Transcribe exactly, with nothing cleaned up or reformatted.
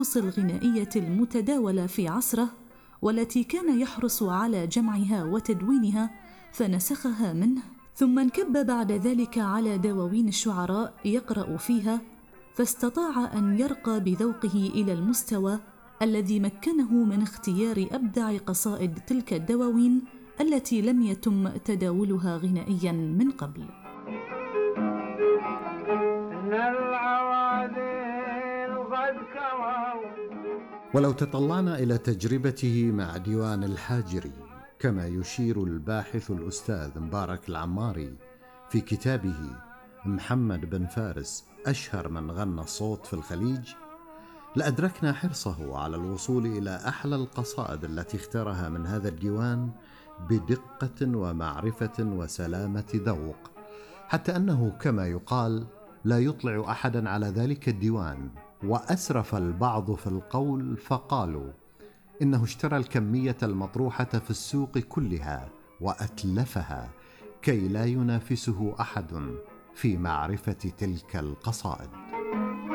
الغنائية المتداولة في عصره والتي كان يحرص على جمعها وتدوينها فنسخها منه، ثم انكب بعد ذلك على دواوين الشعراء يقرأ فيها، فاستطاع أن يرقى بذوقه إلى المستوى الذي مكنه من اختيار أبدع قصائد تلك الدواوين التي لم يتم تداولها غنائيا من قبل. ولو تطلعنا إلى تجربته مع ديوان الحاجري كما يشير الباحث الأستاذ مبارك العماري في كتابه محمد بن فارس أشهر من غنى الصوت في الخليج، لأدركنا حرصه على الوصول إلى أحلى القصائد التي اختارها من هذا الديوان بدقة ومعرفة وسلامة ذوق، حتى أنه كما يقال لا يطلع أحدا على ذلك الديوان. وأسرف البعض في القول فقالوا إنه اشترى الكمية المطروحة في السوق كلها وأتلفها كي لا ينافسه أحد في معرفة تلك القصائد.